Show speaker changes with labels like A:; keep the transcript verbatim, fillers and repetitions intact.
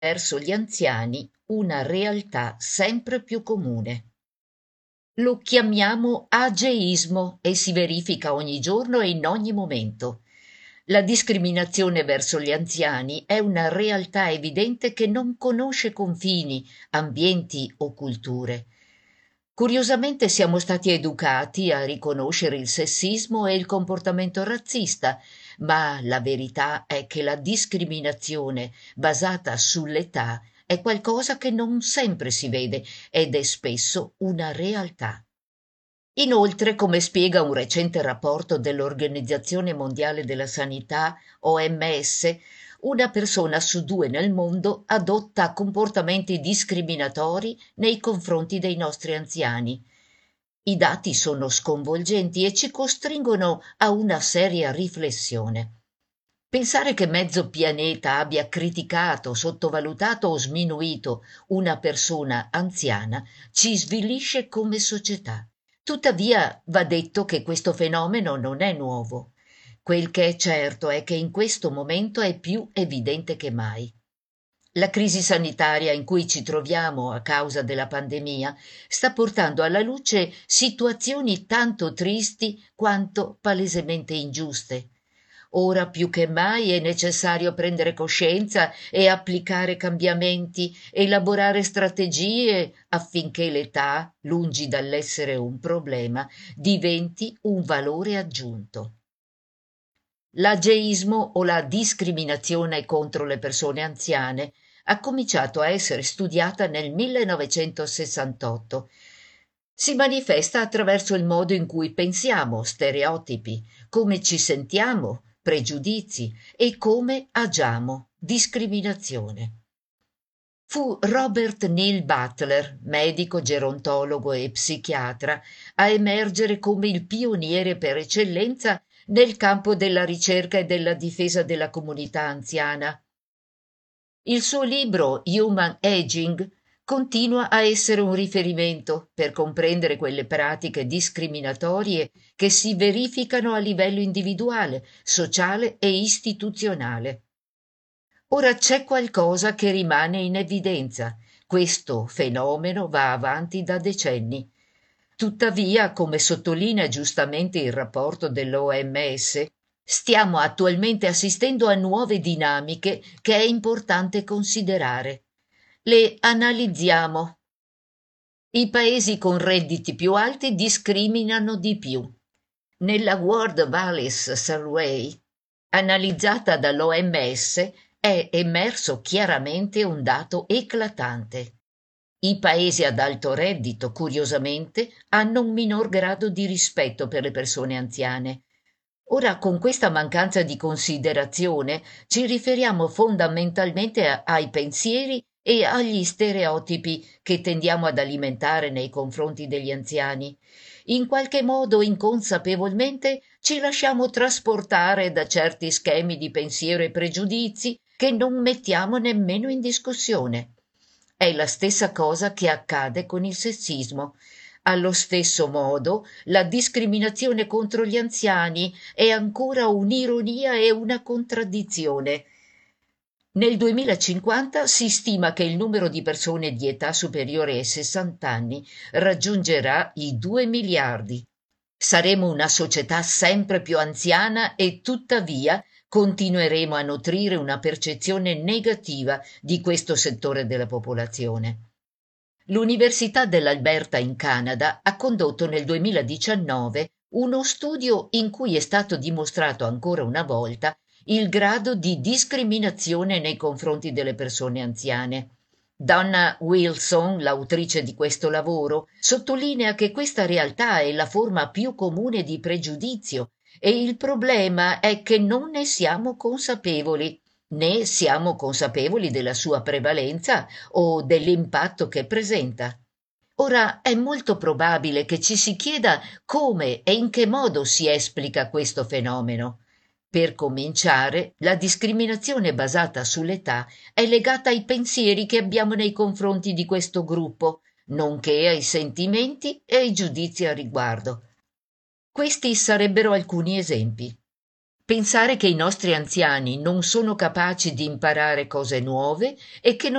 A: verso gli anziani una realtà sempre più comune. Lo chiamiamo ageismo e si verifica ogni giorno e in ogni momento. La discriminazione verso gli anziani è una realtà evidente che non conosce confini, ambienti o culture. Curiosamente siamo stati educati a riconoscere il sessismo e il comportamento razzista, ma la verità è che la discriminazione basata sull'età è qualcosa che non sempre si vede ed è spesso una realtà. Inoltre, come spiega un recente rapporto dell'Organizzazione Mondiale della Sanità, O M S, una persona su due nel mondo adotta comportamenti discriminatori nei confronti dei nostri anziani. I dati sono sconvolgenti e ci costringono a una seria riflessione. Pensare che mezzo pianeta abbia criticato, sottovalutato o sminuito una persona anziana ci svilisce come società. Tuttavia va detto che questo fenomeno non è nuovo. Quel che è certo è che in questo momento è più evidente che mai. La crisi sanitaria in cui ci troviamo a causa della pandemia sta portando alla luce situazioni tanto tristi quanto palesemente ingiuste. Ora più che mai è necessario prendere coscienza e applicare cambiamenti, elaborare strategie affinché l'età, lungi dall'essere un problema, diventi un valore aggiunto. L'ageismo o la discriminazione contro le persone anziane ha cominciato a essere studiata nel millenovecentosessantotto. Si manifesta attraverso il modo in cui pensiamo, stereotipi, come ci sentiamo, pregiudizi e come agiamo, discriminazione. Fu Robert Neal Butler, medico, gerontologo e psichiatra, a emergere come il pioniere per eccellenza nel campo della ricerca e della difesa della comunità anziana. Il suo libro Human Aging continua a essere un riferimento per comprendere quelle pratiche discriminatorie che si verificano a livello individuale, sociale e istituzionale. Ora c'è qualcosa che rimane in evidenza. Questo fenomeno va avanti da decenni. Tuttavia, come sottolinea giustamente il rapporto dell'O M S, stiamo attualmente assistendo a nuove dinamiche che è importante considerare. Le analizziamo. I paesi con redditi più alti discriminano di più. Nella World Values Survey, analizzata dall'O M S, è emerso chiaramente un dato eclatante. I paesi ad alto reddito, curiosamente, hanno un minor grado di rispetto per le persone anziane. Ora, con questa mancanza di considerazione, ci riferiamo fondamentalmente a- ai pensieri e agli stereotipi che tendiamo ad alimentare nei confronti degli anziani. In qualche modo, inconsapevolmente, ci lasciamo trasportare da certi schemi di pensiero e pregiudizi che non mettiamo nemmeno in discussione. È la stessa cosa che accade con il sessismo. Allo stesso modo, la discriminazione contro gli anziani è ancora un'ironia e una contraddizione. Nel duemilacinquanta si stima che il numero di persone di età superiore ai sessanta anni raggiungerà i due miliardi. Saremo una società sempre più anziana e tuttavia continueremo a nutrire una percezione negativa di questo settore della popolazione. L'Università dell'Alberta in Canada ha condotto nel duemiladiciannove uno studio in cui è stato dimostrato ancora una volta il grado di discriminazione nei confronti delle persone anziane. Donna Wilson, l'autrice di questo lavoro, sottolinea che questa realtà è la forma più comune di pregiudizio e il problema è che non ne siamo consapevoli, né siamo consapevoli della sua prevalenza o dell'impatto che presenta. Ora è molto probabile che ci si chieda come e in che modo si esplica questo fenomeno. Per cominciare, la discriminazione basata sull'età è legata ai pensieri che abbiamo nei confronti di questo gruppo, nonché ai sentimenti e ai giudizi a riguardo. Questi sarebbero alcuni esempi. pensare che i nostri anziani non sono capaci di imparare cose nuove e che